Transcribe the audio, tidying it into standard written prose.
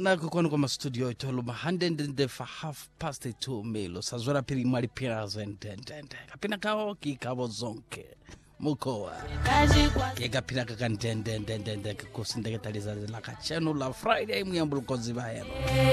na kukwanu kwa studio itolo mahande for 2:30 milo sazora pili mwali pira zendende kapina kao kikabo zonke mukoa yega pira kakandende kusindegetaliza la kachenu la Friday muyambulukozi baheno